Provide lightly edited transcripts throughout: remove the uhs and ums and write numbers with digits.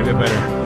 bit better.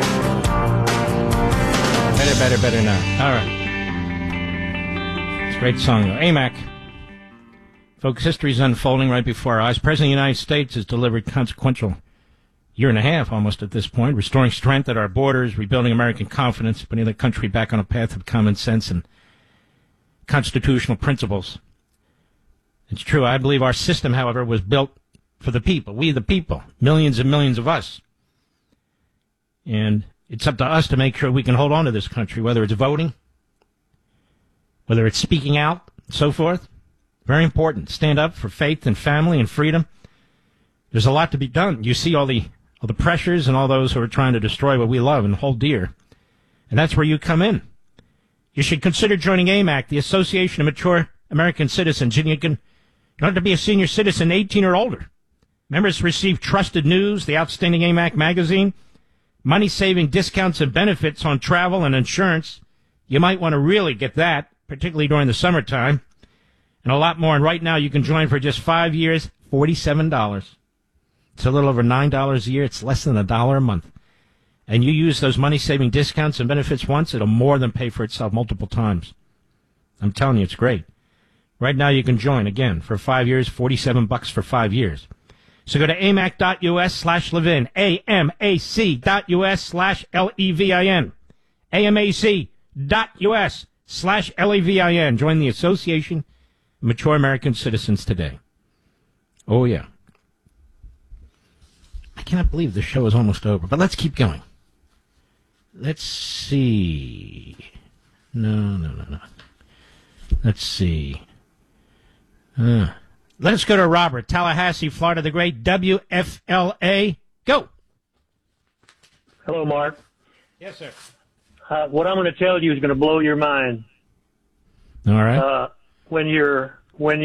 Better now. All right. It's a great song, though. AMAC. Folks, history is unfolding right before our eyes. President of the United States has delivered consequential year and a half almost at this point, restoring strength at our borders, rebuilding American confidence, putting the country back on a path of common sense and constitutional principles. It's true. I believe our system, however, was built for the people. We, the people. Millions and millions of us. And it's up to us to make sure we can hold on to this country, whether it's voting, whether it's speaking out, so forth. Very important. Stand up for faith and family and freedom. There's a lot to be done. You see all the pressures and all those who are trying to destroy what we love and hold dear. And that's where you come in. You should consider joining AMAC, the Association of Mature American Citizens. And you don't have to be a senior citizen, 18 or older. Members receive trusted news, the outstanding AMAC magazine, money-saving discounts and benefits on travel and insurance. You might want to really get that, particularly during the summertime, and a lot more. And right now you can join for just 5 years, $47. It's a little over $9 a year. It's less than $1 a month. And you use those money-saving discounts and benefits once, it'll more than pay for itself multiple times. I'm telling you, it's great. Right now you can join, again, for 5 years, $47 for 5 years. So go to amac.us/Levin, amac.us/Levin, amac.us/Levin. Join the Association of Mature American Citizens today. Oh, yeah. I cannot believe the show is almost over, but let's keep going. Let's see. No. Let's see. Let's go to Robert, Tallahassee, Florida, the great WFLA. Go. Hello, Mark. Yes, sir. What I'm going to tell you is going to blow your mind. All right. When your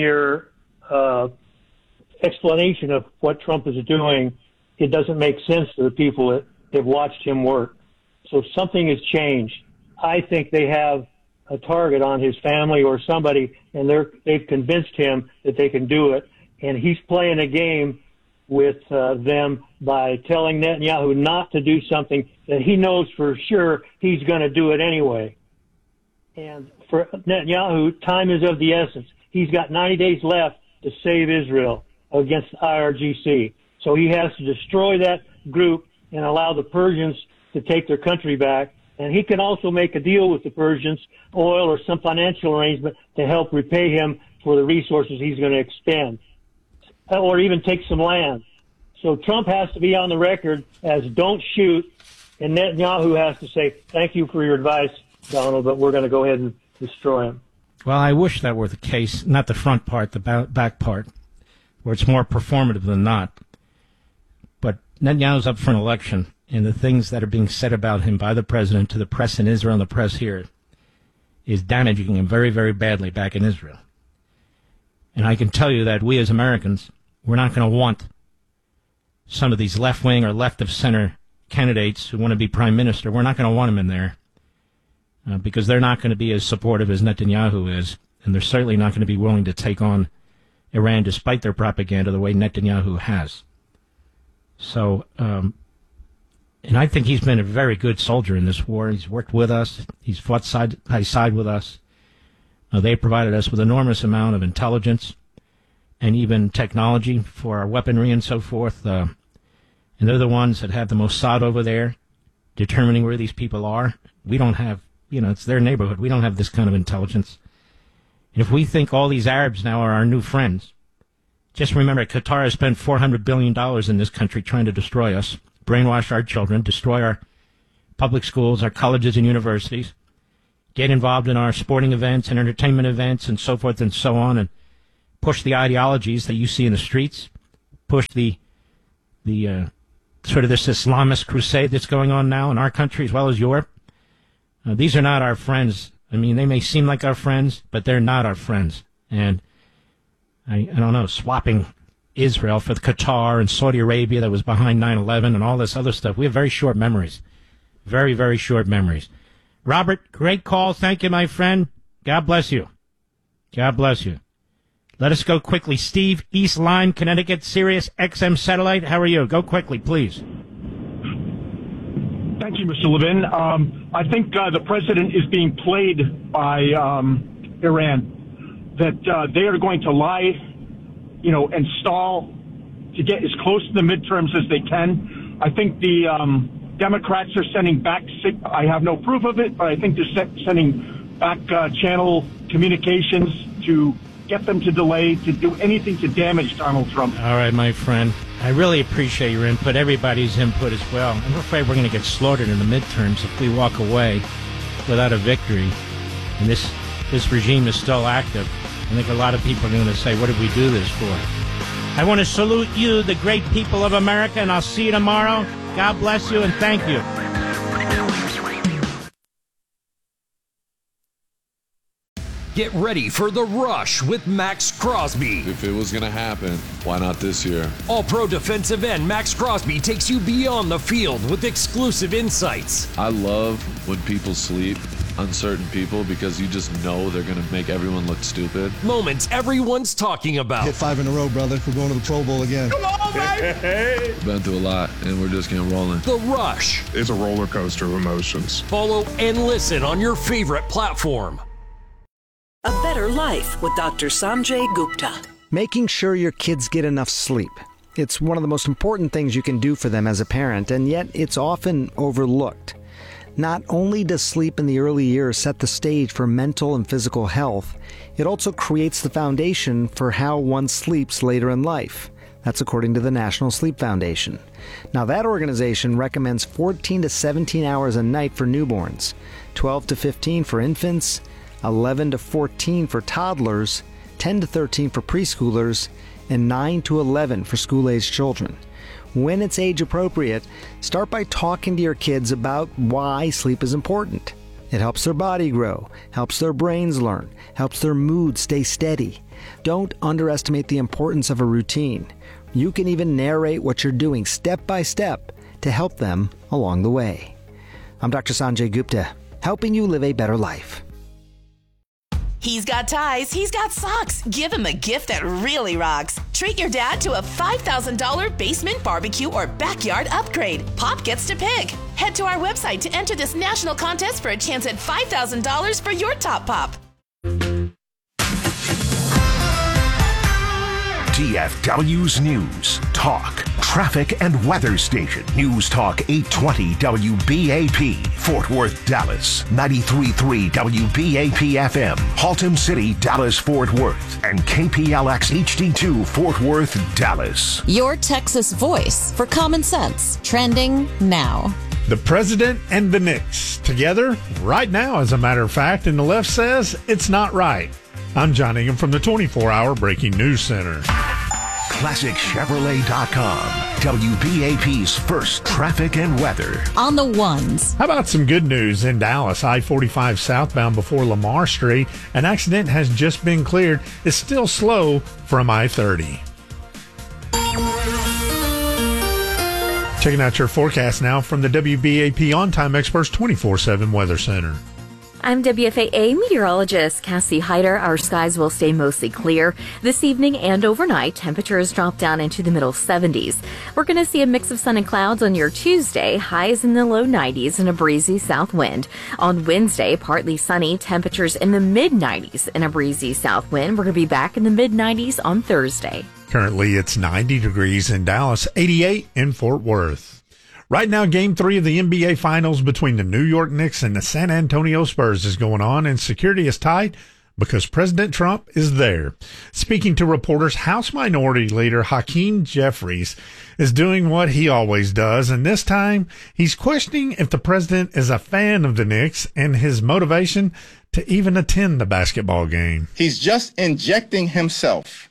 explanation of what Trump is doing, it doesn't make sense to the people that have watched him work. So something has changed. I think they have a target on his family or somebody, and they've convinced him that they can do it. And he's playing a game with them by telling Netanyahu not to do something that he knows for sure he's going to do it anyway. And for Netanyahu, time is of the essence. He's got 90 days left to save Israel against IRGC. So he has to destroy that group and allow the Persians to take their country back. And he can also make a deal with the Persians, oil or some financial arrangement to help repay him for the resources he's going to expend, or even take some land. So Trump has to be on the record as don't shoot, and Netanyahu has to say, thank you for your advice, Donald, but we're going to go ahead and destroy him. Well, I wish that were the case, not the front part, the back part, where it's more performative than not. But Netanyahu's up for an election, and the things that are being said about him by the president to the press in Israel and the press here is damaging him very, very badly back in Israel. And I can tell you that we as Americans, we're not going to want some of these left-wing or left-of-center candidates who want to be prime minister. We're not going to want them in there because they're not going to be as supportive as Netanyahu is, and they're certainly not going to be willing to take on Iran despite their propaganda the way Netanyahu has. So, and I think he's been a very good soldier in this war. He's worked with us. He's fought side by side with us. They provided us with enormous amount of intelligence and even technology for our weaponry and so forth. And they're the ones that have the Mossad over there determining where these people are. We don't have, it's their neighborhood. We don't have this kind of intelligence. And if we think all these Arabs now are our new friends, just remember Qatar has spent $400 billion in this country trying to destroy us, brainwash our children, destroy our public schools, our colleges and universities, get involved in our sporting events and entertainment events and so forth and so on, and push the ideologies that you see in the streets, push the sort of this Islamist crusade that's going on now in our country as well as Europe. These are not our friends. I mean, they may seem like our friends, but they're not our friends. And I don't know, swapping Israel for Qatar and Saudi Arabia that was behind 9/11 and all this other stuff. We have very short memories. Very, very short memories. Robert, great call. Thank you, my friend. God bless you. God bless you. Let us go quickly. Steve, East Lyme, Connecticut, Sirius XM Satellite. How are you? Go quickly, please. Thank you, Mr. Levin. I think the president is being played by Iran, that they are going to lie, and stall to get as close to the midterms as they can. I think the Democrats are sending back, I have no proof of it, but I think they're sending back channel communications to get them to delay, to do anything to damage Donald Trump. All right, my friend. I really appreciate your input, everybody's input as well. I'm afraid we're going to get slaughtered in the midterms if we walk away without a victory. And this regime is still active. I think a lot of people are going to say, what did we do this for? I want to salute you, the great people of America, and I'll see you tomorrow. God bless you, and thank you. Get ready for The Rush with Max Crosby. If it was going to happen, why not this year? All-pro defensive end Max Crosby takes you beyond the field with exclusive insights. I love when people sleep, uncertain people, because you just know they're going to make everyone look stupid. Moments everyone's talking about. Hit 5 in a row, brother. We're going to the Pro Bowl again. Come on, baby! We've been through a lot, and we're just getting rolling. The Rush. It's a roller coaster of emotions. Follow and listen on your favorite platform. A Better Life with Dr. Sanjay Gupta. Making sure your kids get enough sleep. It's one of the most important things you can do for them as a parent, and yet it's often overlooked. Not only does sleep in the early years set the stage for mental and physical health, it also creates the foundation for how one sleeps later in life. That's according to the National Sleep Foundation. Now, that organization recommends 14 to 17 hours a night for newborns, 12 to 15 for infants, 11 to 14 for toddlers, 10 to 13 for preschoolers, and 9 to 11 for school-aged children. When it's age appropriate, start by talking to your kids about why sleep is important. It helps their body grow, helps their brains learn, helps their mood stay steady. Don't underestimate the importance of a routine. You can even narrate what you're doing step by step to help them along the way. I'm Dr. Sanjay Gupta, helping you live a better life. He's got ties, he's got socks. Give him a gift that really rocks. Treat your dad to a $5,000 basement barbecue or backyard upgrade. Pop gets to pick. Head to our website to enter this national contest for a chance at $5,000 for your top pop. DFW's News, Talk, Traffic and Weather Station. News Talk 820 WBAP, Fort Worth, Dallas. 93.3 WBAP FM, Haltom City, Dallas, Fort Worth. And KPLX HD2, Fort Worth, Dallas. Your Texas voice for common sense. Trending now. The president and the Knicks together right now, as a matter of fact, and the left says it's not right. I'm John Ingham from the 24-Hour Breaking News Center. ClassicChevrolet.com, WBAP's first traffic and weather. On the ones. How about some good news in Dallas? I-45 southbound before Lamar Street. An accident has just been cleared. It's still slow from I-30. Checking out your forecast now from the WBAP On-Time Experts 24/7 Weather Center. I'm WFAA meteorologist Cassie Hyder. Our skies will stay mostly clear. This evening and overnight, temperatures drop down into the middle 70s. We're going to see a mix of sun and clouds on your Tuesday, highs in the low 90s and a breezy south wind. On Wednesday, partly sunny, temperatures in the mid-90s and a breezy south wind. We're going to be back in the mid-90s on Thursday. Currently, it's 90 degrees in Dallas, 88 in Fort Worth. Right now, Game 3 of the NBA Finals between the New York Knicks and the San Antonio Spurs is going on, and security is tight because President Trump is there. Speaking to reporters, House Minority Leader Hakeem Jeffries is doing what he always does, and this time he's questioning if the president is a fan of the Knicks and his motivation to even attend the basketball game. He's just injecting himself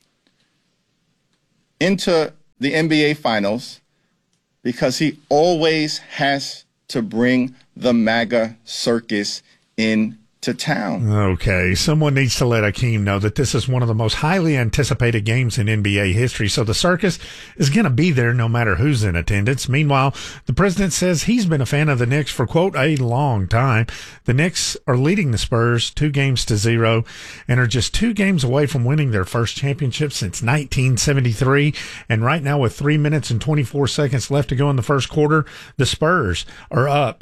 into the NBA Finals because he always has to bring the MAGA circus in to town. Okay, someone needs to let Akeem know that this is one of the most highly anticipated games in NBA history, so the circus is going to be there no matter who's in attendance. Meanwhile, the president says he's been a fan of the Knicks for, quote, a long time. The Knicks are leading the Spurs 2-0 and are just 2 games away from winning their first championship since 1973. And right now, with 3 minutes and 24 seconds left to go in the first quarter, the Spurs are up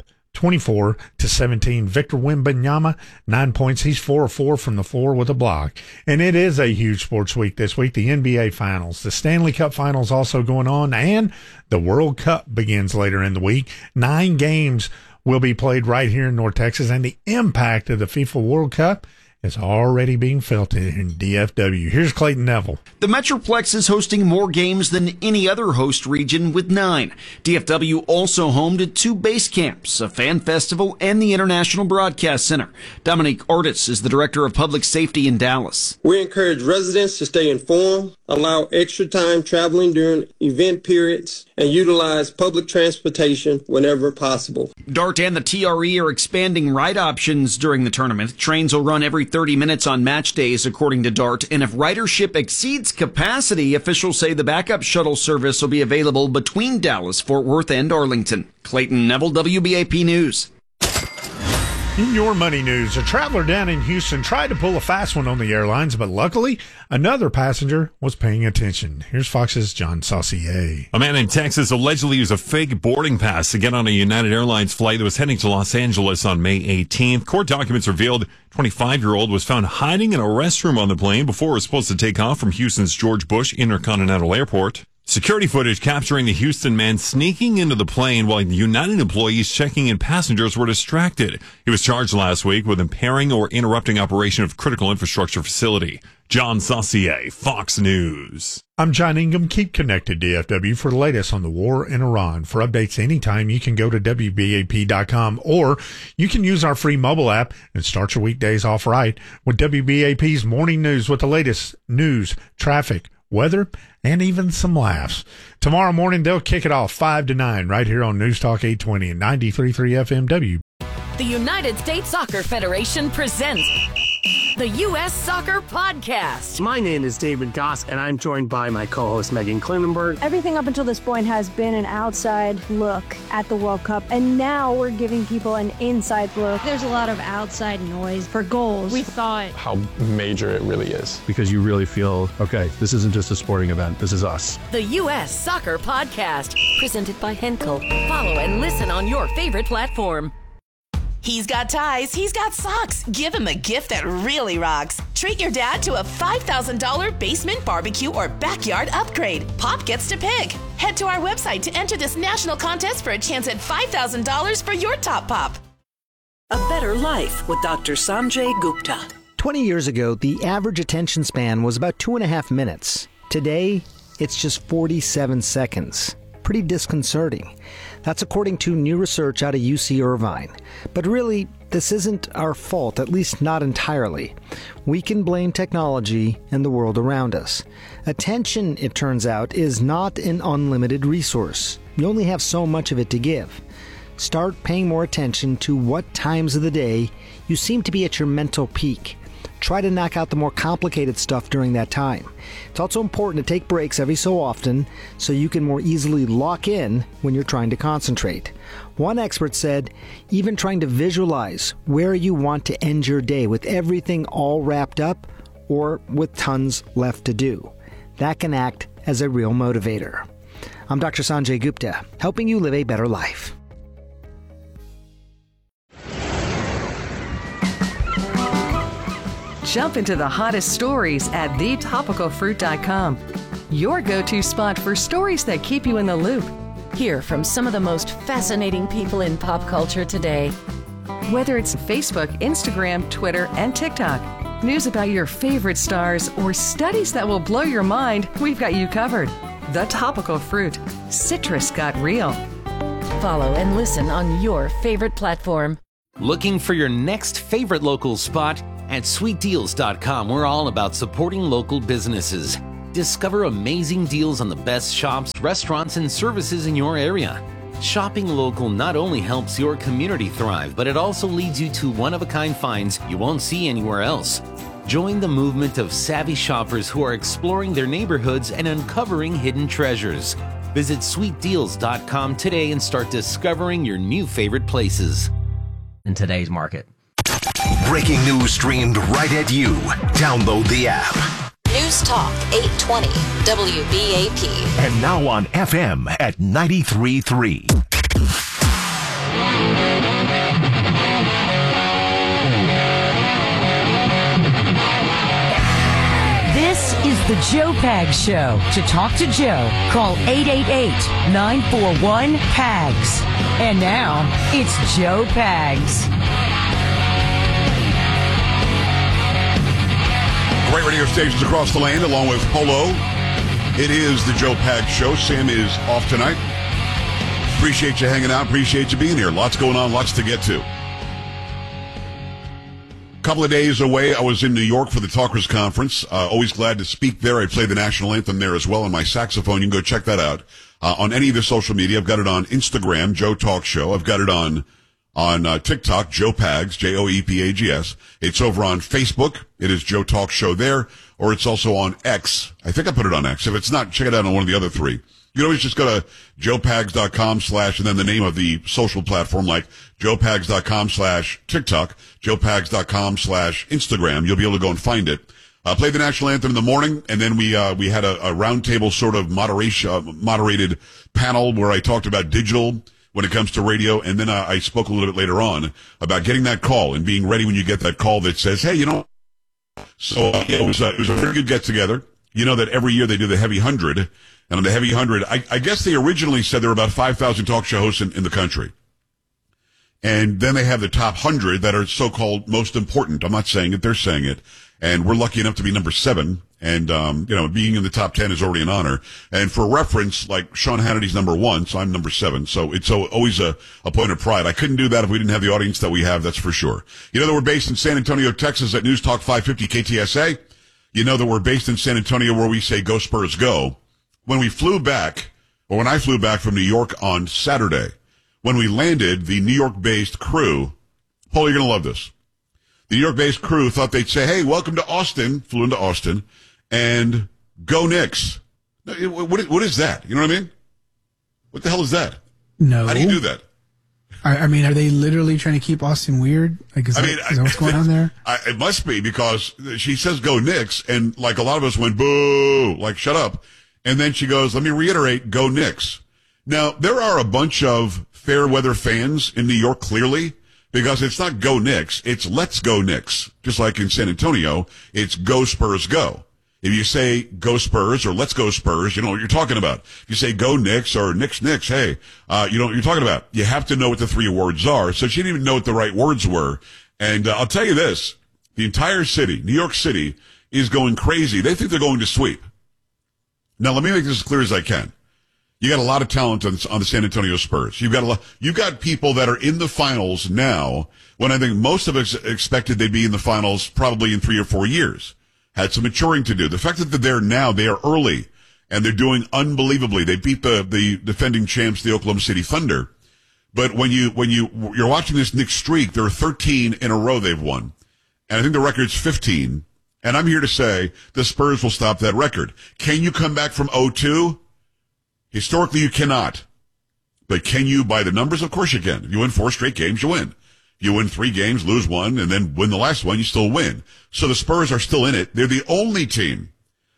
24-17. Victor Wembanyama, 9 points. He's 4 of 4 from the floor with a block. And it is a huge sports week this week. The NBA Finals, the Stanley Cup Finals also going on, and the World Cup begins later in the week. 9 games will be played right here in North Texas, and the impact of the FIFA World Cup is already being felt in DFW. Here's Clayton Neville. The Metroplex is hosting more games than any other host region with 9. DFW also home to 2 base camps, a fan festival, and the International Broadcast Center. Dominique Ortiz is the Director of Public Safety in Dallas. We encourage residents to stay informed, allow extra time traveling during event periods, and utilize public transportation whenever possible. DART and the TRE are expanding ride options during the tournament. Trains will run every 30 minutes on match days, according to DART, and if ridership exceeds capacity, officials say the backup shuttle service will be available between Dallas, Fort Worth, and Arlington. Clayton Neville, WBAP News. In your money news, a traveler down in Houston tried to pull a fast one on the airlines, but luckily, another passenger was paying attention. Here's Fox's John Saucier. A man in Texas allegedly used a fake boarding pass to get on a United Airlines flight that was heading to Los Angeles on May 18th. Court documents revealed 25-year-old was found hiding in a restroom on the plane before it was supposed to take off from Houston's George Bush Intercontinental Airport. Security footage capturing the Houston man sneaking into the plane while United employees checking in passengers were distracted. He was charged last week with impairing or interrupting operation of critical infrastructure facility. John Saucier, Fox News. I'm John Ingham. Keep connected, DFW, for the latest on the war in Iran. For updates anytime, you can go to WBAP.com, or you can use our free mobile app and start your weekdays off right with WBAP's Morning News with the latest news, traffic, weather, and even some laughs. Tomorrow morning, they'll kick it off 5 to 9 right here on News Talk 820 and 93.3 FM The United States Soccer Federation presents the U.S. Soccer Podcast. My name is David Goss, and I'm joined by my co-host Megan Klinenberg. Everything up until this point has been an outside look at the World Cup, and now we're giving people an inside look. There's a lot of outside noise for goals. We thought how major it really is. Because you really feel, okay, this isn't just a sporting event, this is us. The U.S. Soccer Podcast, presented by Henkel. Follow and listen on your favorite platform. He's got ties, he's got socks. Give him a gift that really rocks. Treat your dad to a $5,000 basement barbecue or backyard upgrade. Pop gets to pick. Head to our website to enter this national contest for a chance at $5,000 for your top pop. A Better Life with Dr. Sanjay Gupta. 20 years ago, the average attention span was about 2.5 minutes. Today, it's just 47 seconds. Pretty disconcerting. That's according to new research out of UC Irvine. But really, this isn't our fault, at least not entirely. We can blame technology and the world around us. Attention, it turns out, is not an unlimited resource. You only have so much of it to give. Start paying more attention to what times of the day you seem to be at your mental peak. Try to knock out the more complicated stuff during that time. It's also important to take breaks every so often so you can more easily lock in when you're trying to concentrate. One expert said, even trying to visualize where you want to end your day with everything all wrapped up or with tons left to do. That can act as a real motivator. I'm Dr. Sanjay Gupta, helping you live a better life. Jump into the hottest stories at thetopicalfruit.com. Your go-to spot for stories that keep you in the loop. Hear from some of the most fascinating people in pop culture today. Whether it's Facebook, Instagram, Twitter, and TikTok, news about your favorite stars, or studies that will blow your mind, we've got you covered. The Topical Fruit. Citrus got real. Follow and listen on your favorite platform. Looking for your next favorite local spot? At sweetdeals.com, we're all about supporting local businesses. Discover amazing deals on the best shops, restaurants, and services in your area. Shopping local not only helps your community thrive, but it also leads you to one-of-a-kind finds you won't see anywhere else. Join the movement of savvy shoppers who are exploring their neighborhoods and uncovering hidden treasures. Visit sweetdeals.com today and start discovering your new favorite places. In today's market. Breaking news streamed right at you. Download the app. News Talk 820 WBAP. And now on FM at 93.3. This is the Joe Pags Show. To talk to Joe, call 888-941-PAGS. And now, it's Joe Pags. Great radio stations across the land, along with Polo. It is the Joe Pags Show. Sam is off tonight. Appreciate you hanging out. Appreciate you being here. Lots going on, lots to get to. A couple of days away, I was in New York for the Talkers Conference. Always glad to speak there. I play the national anthem there as well on my saxophone. You can go check that out on any of the social media. I've got it on Instagram, Joe Talk Show. I've got it on TikTok, Joe Pags, Joepags. It's over on Facebook. It is Joe Talk Show there, or it's also on X. I think I put it on X. If it's not, check it out on one of the other three. You can always just go to joepags.com/ and then the name of the social platform, like joepags.com/TikTok, joepags.com/Instagram. You'll be able to go and find it. Played the national anthem in the morning, and then we had a roundtable sort of moderated panel where I talked about digital when it comes to radio, and then I spoke a little bit later on about getting that call and being ready when you get that call that says, hey, you know. So it was a very good get-together. You know that every year they do the Heavy 100, and on the Heavy 100, I guess they originally said there were about 5,000 talk show hosts in the country. And then they have the top 100 that are so-called most important. I'm not saying it, they're saying it. And we're lucky enough to be number 7. And, being in the top 10 is already an honor. And for reference, like Sean Hannity's number 1, so I'm number 7. So it's always a point of pride. I couldn't do that if we didn't have the audience that we have, that's for sure. You know that we're based in San Antonio, Texas at News Talk 550 KTSA. You know that we're based in San Antonio where we say go Spurs go. When I flew back from New York on Saturday, when we landed, the New York-based crew, Paul, you're going to love this. The New York-based crew thought they'd say, hey, welcome to Austin, flew into Austin, and go Knicks. What is that? You know what I mean? What the hell is that? No. How do you do that? I mean, are they literally trying to keep Austin weird? Like, is that what's going on there? It must be, because she says go Knicks, and like a lot of us went boo, like shut up. And then she goes, let me reiterate, go Knicks. Now, there are a bunch of fair weather fans in New York, clearly, because it's not go Knicks, it's let's go Knicks. Just like in San Antonio, it's go Spurs go. If you say go Spurs or let's go Spurs, you know what you're talking about. If you say go Knicks or Knicks, hey, you know what you're talking about. You have to know what the 3 words are. So she didn't even know what the right words were. And I'll tell you this, the entire city, New York City, is going crazy. They think they're going to sweep. Now, let me make this as clear as I can. You got a lot of talent on the San Antonio Spurs. You've got people that are in the finals now, when I think most of us expected they'd be in the finals probably in 3 or 4 years. Had some maturing to do. The fact that they're there now, they are early, and they're doing unbelievably. They beat the defending champs, the Oklahoma City Thunder. But when you're watching this Knicks streak, there are 13 in a row they've won. And I think the record's 15. And I'm here to say the Spurs will stop that record. Can you come back from 0-2? Historically, you cannot. But can you, by the numbers? Of course you can. If you win 4 straight games, you win. You win 3 games, lose 1, and then win the last one, you still win. So the Spurs are still in it. They're the only team,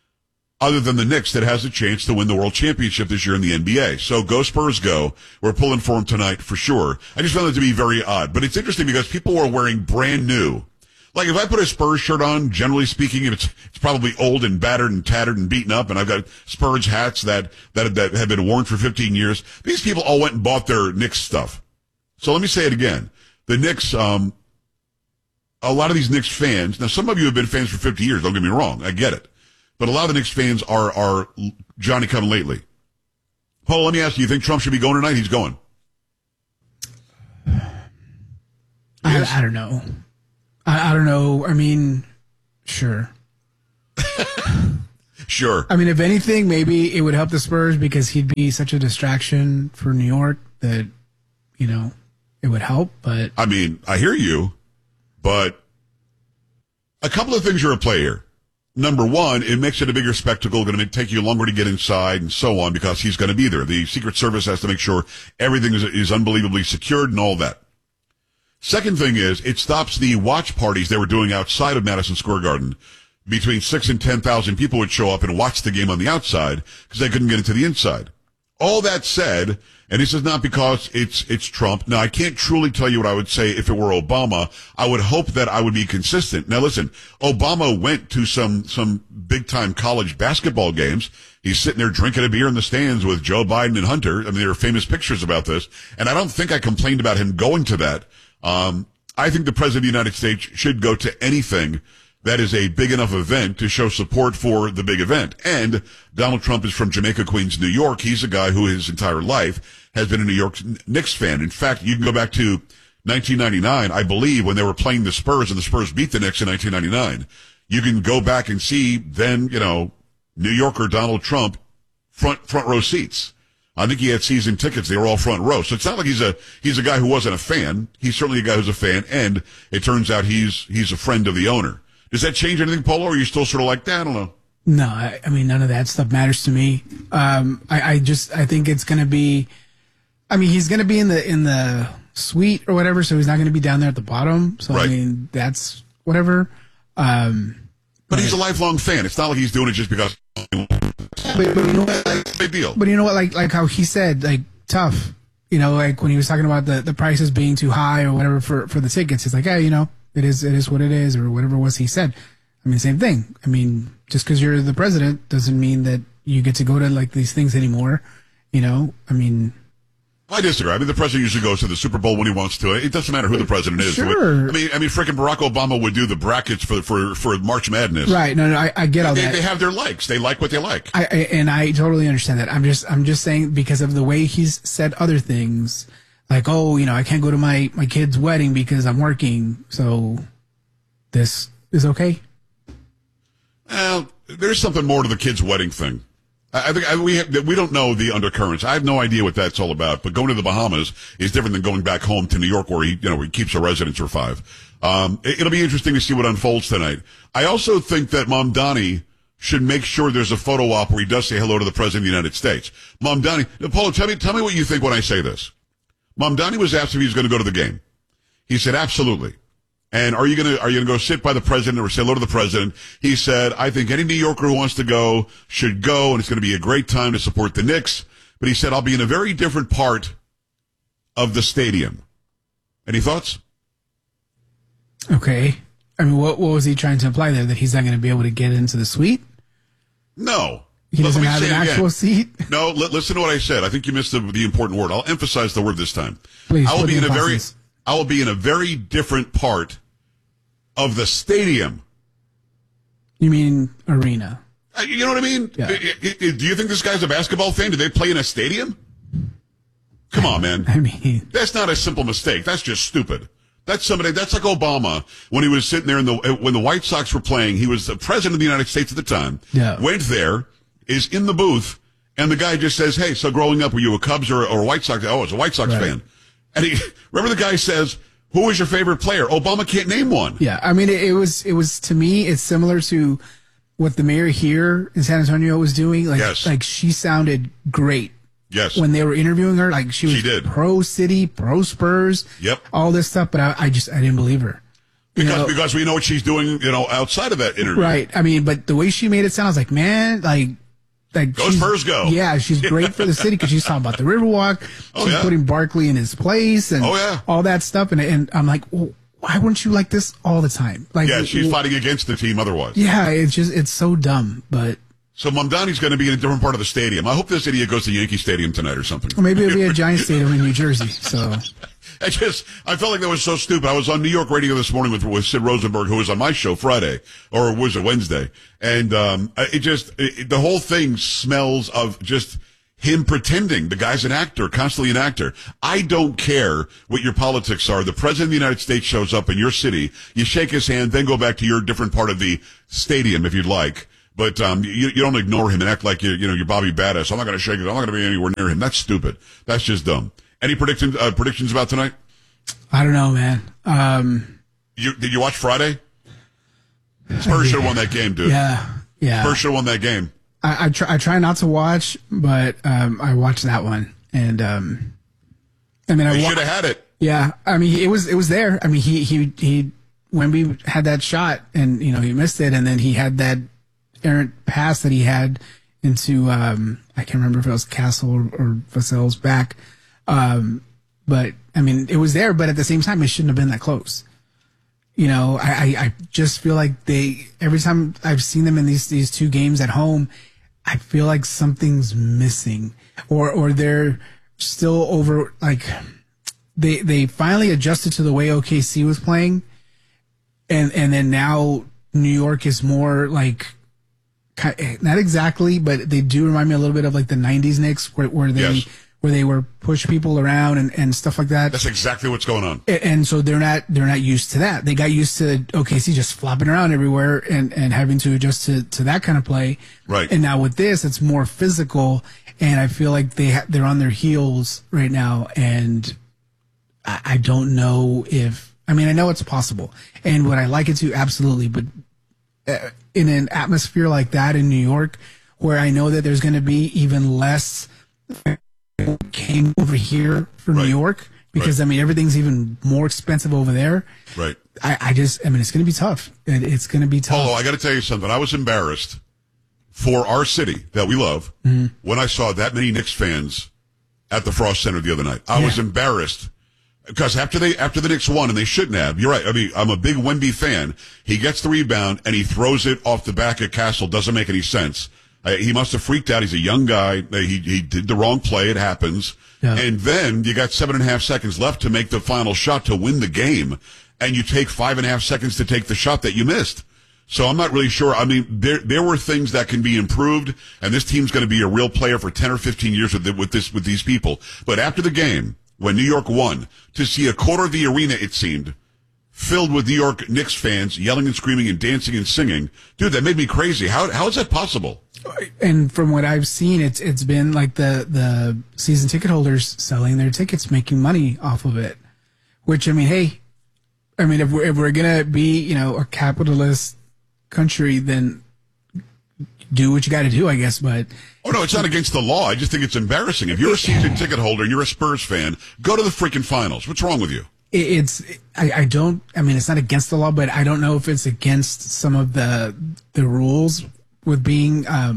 other than the Knicks, that has a chance to win the World Championship this year in the NBA. So go Spurs go. We're pulling for them tonight for sure. I just found it to be very odd. But it's interesting because people were wearing brand new. Like if I put a Spurs shirt on, generally speaking, it's probably old and battered and tattered and beaten up, and I've got Spurs hats that have been worn for 15 years. These people all went and bought their Knicks stuff. So let me say it again. The Knicks, a lot of these Knicks fans, now some of you have been fans for 50 years, don't get me wrong, I get it. But a lot of the Knicks fans are Johnny come lately. Paul, let me ask you think Trump should be going tonight? He's going. I don't know. I don't know. I mean, sure. Sure. I mean, if anything, maybe it would help the Spurs because he'd be such a distraction for New York. that, it would help, but. I mean, I hear you, but a couple of things are at play here. Number one, it makes it a bigger spectacle, going to take you longer to get inside and so on because he's going to be there. The Secret Service has to make sure everything is unbelievably secured and all that. Second thing is, it stops the watch parties they were doing outside of Madison Square Garden. Between 6,000 and 10,000 people would show up and watch the game on the outside because they couldn't get into the inside. All that said, and this is not because it's Trump. Now, I can't truly tell you what I would say if it were Obama. I would hope that I would be consistent. Now, listen, Obama went to some big-time college basketball games. He's sitting there drinking a beer in the stands with Joe Biden and Hunter. I mean, there are famous pictures about this. And I don't think I complained about him going to that. I think the President of the United States should go to anything that is a big enough event to show support for the big event. And Donald Trump is from Jamaica, Queens, New York. He's a guy who his entire life has been a New York Knicks fan. In fact, you can go back to 1999, I believe, when they were playing the Spurs and the Spurs beat the Knicks in 1999. You can go back and see then, New Yorker Donald Trump front row seats. I think he had season tickets. They were all front row. So it's not like he's a guy who wasn't a fan. He's certainly a guy who's a fan. And it turns out he's a friend of the owner. Does that change anything, Polo, or are you still sort of like that? I don't know. No, I mean, none of that stuff matters to me. I think it's going to be, he's going to be in the suite or whatever, so he's not going to be down there at the bottom. So, right. I mean, that's whatever. But he's a lifelong fan. It's not like he's doing it just because. But you know what? Big deal. But you know what? Like how he said, tough. Like when he was talking about the prices being too high or whatever for the tickets, it's like, yeah, it is what it is, or whatever it was he said. Same thing. Just because you're the president doesn't mean that you get to go to these things anymore. I disagree. The president usually goes to the Super Bowl when he wants to. It doesn't matter who the president is. Sure. Freaking Barack Obama would do the brackets for March Madness. Right. No, I get all that. They have their likes. They like what they like. I totally understand that. I'm just saying because of the way he's said other things, I can't go to my kid's wedding because I'm working. So this is okay. Well, there's something more to the kid's wedding thing. I think we don't know the undercurrents. I have no idea what that's all about. But going to the Bahamas is different than going back home to New York, where he keeps a residence for 5. It'll be interesting to see what unfolds tonight. I also think that Mamdani should make sure there's a photo op where he does say hello to the President of the United States. Mamdani, Paulo, tell me what you think when I say this. Mamdani was asked if he was going to go to the game. He said absolutely. And are you gonna go sit by the president or say hello to the president? He said, I think any New Yorker who wants to go should go, and it's going to be a great time to support the Knicks. But he said, I'll be in a very different part of the stadium. Any thoughts? Okay. What was he trying to imply there? That he's not going to be able to get into the suite? No. He doesn't have an actual seat? No, listen to what I said. I think you missed the important word. I'll emphasize the word this time. Please, I will be in a very different part of the stadium. You mean arena? You know what I mean? Yeah. Do you think this guy's a basketball fan? Do they play in a stadium? Come on, man. That's not a simple mistake. That's just stupid. That's like Obama when he was sitting there when the White Sox were playing. He was the president of the United States at the time. Yeah. Went there, is in the booth, and the guy just says, hey, so growing up, were you a Cubs or a White Sox? Oh, I was a White Sox fan. And remember the guy says, who was your favorite player? Obama can't name one. Yeah, it was to me, it's similar to what the mayor here in San Antonio was doing. Yes. She sounded great. Yes. When they were interviewing her, she was pro city, pro Spurs. Yep. All this stuff, but I didn't believe her. Because we know what she's doing, outside of that interview. Right. But the way she made it sound, I was like, man, go Spurs, go. Yeah, she's great for the city because she's talking about the Riverwalk. She's putting Barkley in his place and all that stuff. And I'm like, well, why wouldn't you like this all the time? She's fighting against the team otherwise. Yeah, it's so dumb. But so Mamdani's going to be in a different part of the stadium. I hope this idiot goes to Yankee Stadium tonight or something. Or maybe it'll be a Giant Stadium in New Jersey. So I felt like that was so stupid. I was on New York radio this morning with Sid Rosenberg, who was on my show Friday, or was it Wednesday? And the whole thing smells of just him pretending. The guy's an actor, constantly an actor. I don't care what your politics are. The president of the United States shows up in your city. You shake his hand, then go back to your different part of the stadium if you'd like. But you don't ignore him and act like you're Bobby Badass. I'm not going to shake it. I'm not going to be anywhere near him. That's stupid. That's just dumb. Any predictions about tonight? I don't know, man. Did you watch Friday? Spurs should have won that game, dude. Yeah. Spurs should have won that game. I try not to watch, but I watched that one, and I mean, they should have had it. Yeah, I mean, it was there. I mean, he Wemby had that shot, and he missed it, and then he had that errant pass that he had into I can't remember if it was Castle or Vassell's back, but I mean, it was there, but at the same time, it shouldn't have been that close. I just feel like every time I've seen them in these two games at home, I feel like something's missing, or they're still over. Like they finally adjusted to the way OKC was playing, and then now New York is more like, not exactly, but they do remind me a little bit of like the '90s Knicks, where they were push people around and stuff like that. That's exactly what's going on. And so they're not used to that. They got used to OKC just flopping around everywhere and having to adjust to that kind of play. Right. And now with this, it's more physical, and I feel like they're on their heels right now. And I don't know I know it's possible, and would I like it to? Absolutely. But in an atmosphere like that in New York, where I know that there's going to be even less came over here for New York, because I mean, everything's even more expensive over there. Right. It's going to be tough. It's going to be tough. Polo, I got to tell you something. I was embarrassed for our city that we love when I saw that many Knicks fans at the Frost Center the other night. I was embarrassed because after the Knicks won, and they shouldn't have. You're right. I mean, I'm a big Wemby fan. He gets the rebound and he throws it off the back of Castle. Doesn't make any sense. He must have freaked out. He's a young guy. He did the wrong play. It happens. Yeah. And then you got 7.5 seconds left to make the final shot to win the game. And you take 5.5 seconds to take the shot that you missed. So I'm not really sure. I mean, there were things that can be improved, and this team's going to be a real player for 10 or 15 years with these people. But after the game, when New York won, to see a quarter of the arena, it seemed, filled with New York Knicks fans yelling and screaming and dancing and singing. Dude, that made me crazy. How is that possible? And from what I've seen, it's been like the season ticket holders selling their tickets, making money off of it. Which, I mean, hey, if we're gonna be, a capitalist country, then do what you got to do, I guess. But oh no, it's not against the law. I just think it's embarrassing. If you're a season ticket holder and you're a Spurs fan, go to the freaking finals. What's wrong with you? It's not against the law, but I don't know if it's against some of the rules with being I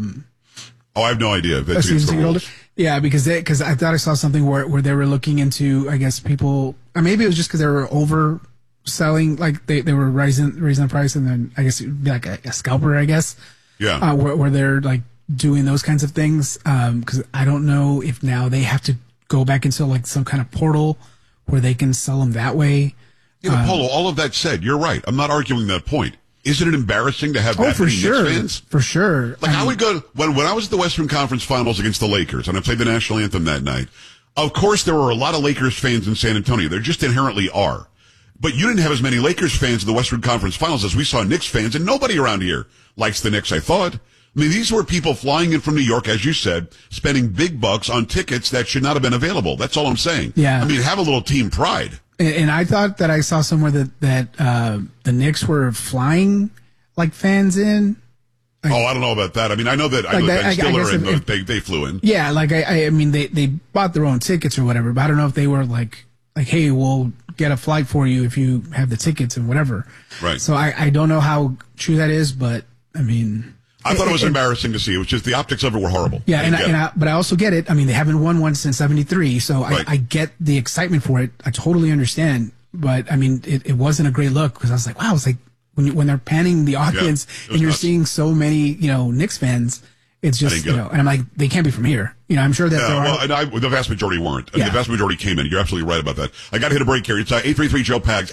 have no idea if it's against the rules. Yeah, because I thought I saw something where they were looking into, I guess, people, or maybe it was just because they were overselling, like they were raising the price, and then I guess it would be like a scalper, I guess. Yeah. Where they're like doing those kinds of things. Because I don't know if now they have to go back into like some kind of portal where they can sell them that way. Yeah, Polo, all of that said, you're right. I'm not arguing that point. Isn't it embarrassing to have that many Knicks fans? For sure. Like, how we go, when I was at the Western Conference Finals against the Lakers, and I played the national anthem that night, of course there were a lot of Lakers fans in San Antonio. There just inherently are. But you didn't have as many Lakers fans in the Western Conference Finals as we saw Knicks fans, and nobody around here likes the Knicks, I thought. I mean, these were people flying in from New York, as you said, spending big bucks on tickets that should not have been available. That's all I'm saying. Yeah. I mean, have a little team pride. And I thought that I saw somewhere that the Knicks were flying like fans in. Like, I don't know about that. I mean, I know that Ben Stiller and they flew in. Yeah, like I mean, they bought their own tickets or whatever, but I don't know if they were like, hey, we'll get a flight for you if you have the tickets and whatever. Right. So I don't know how true that is, but I mean, I thought it was embarrassing to see. It was just the optics of it were horrible. Yeah, but I also get it. I mean, they haven't won one since '73, so right. I get the excitement for it. I totally understand. But I mean, it wasn't a great look because I was like, wow, it's like when they're panning the audience and you're seeing so many, Knicks fans. It's just, and I'm like, they can't be from here. I'm sure that there are. The vast majority weren't. I mean, the vast majority came in. You're absolutely right about that. I got to hit a break here. It's 833-JOE-PAGS,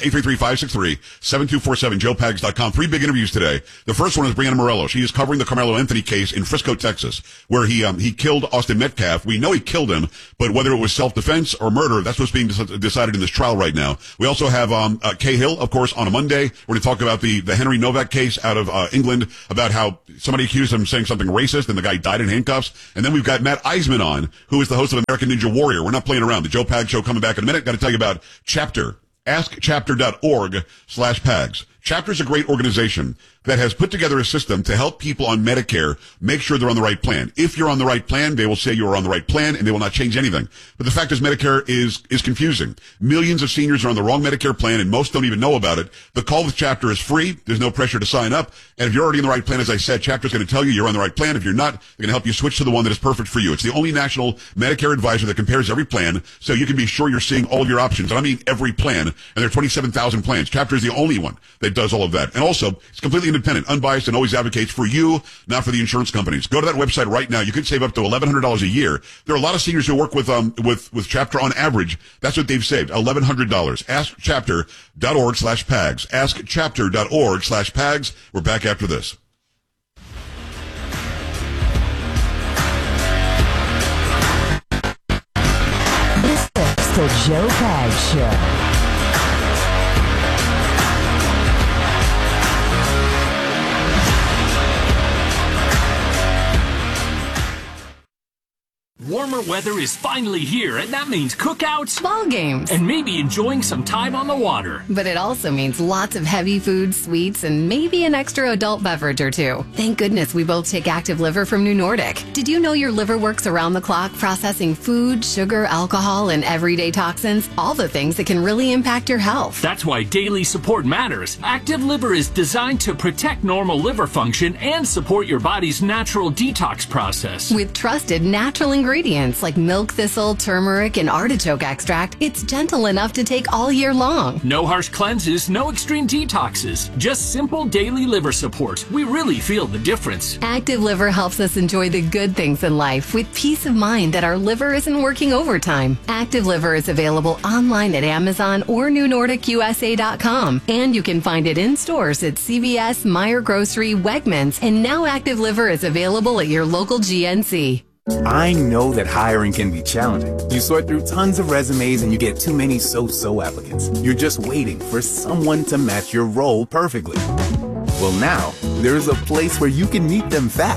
833-563-7247, joepags.com. 3 big interviews today. The first one is Brianna Morello. She is covering the Carmelo Anthony case in Frisco, Texas, where he killed Austin Metcalf. We know he killed him, but whether it was self-defense or murder, that's what's being decided in this trial right now. We also have Kay Hill, of course, on a Monday. We're going to talk about the Henry Novak case out of England, about how somebody accused him of saying something racist and the guy died in handcuffs. And then we've got Matt Eisman Wiseman on, who is the host of American Ninja Warrior. We're not playing around. The Joe Pags Show coming back in a minute. Got to tell you about Chapter. AskChapter.org/PAGS. Chapter is a great organization that has put together a system to help people on Medicare make sure they're on the right plan. If you're on the right plan, they will say you are on the right plan, and they will not change anything. But the fact is Medicare is confusing. Millions of seniors are on the wrong Medicare plan, and most don't even know about it. The call with Chapter is free. There's no pressure to sign up. And if you're already in the right plan, as I said, Chapter is going to tell you you're on the right plan. If you're not, they're going to help you switch to the one that is perfect for you. It's the only national Medicare advisor that compares every plan, so you can be sure you're seeing all of your options. And I mean every plan. And there are 27,000 plans. Chapter is the only one that does all of that. And also, it's completely independent, unbiased, and always advocates for you, not for the insurance companies. Go to that website right now. You could save up to $1,100 a year. There are a lot of seniors who work with Chapter on average. That's what they've saved, $1,100. AskChapter.org/PAGS. AskChapter.org/PAGS. We're back after this. It's the Joe Pags Show. Warmer weather is finally here, and that means cookouts, ball games, and maybe enjoying some time on the water. But it also means lots of heavy food, sweets, and maybe an extra adult beverage or two. Thank goodness we both take Active Liver from New Nordic. Did you know your liver works around the clock processing food, sugar, alcohol, and everyday toxins? All the things that can really impact your health. That's why daily support matters. Active Liver is designed to protect normal liver function and support your body's natural detox process. With trusted natural ingredients like milk thistle, turmeric, and artichoke extract, it's gentle enough to take all year long. No harsh cleanses, no extreme detoxes, just simple daily liver support. We really feel the difference. Active Liver helps us enjoy the good things in life with peace of mind that our liver isn't working overtime. Active Liver is available online at Amazon or NewNordicUSA.com, and you can find it in stores at CVS, Meijer Grocery, Wegmans, and now Active Liver is available at your local GNC. I know that hiring can be challenging. You sort through tons of resumes and you get too many so-so applicants. You're just waiting for someone to match your role perfectly. Well, now, there's a place where you can meet them fast.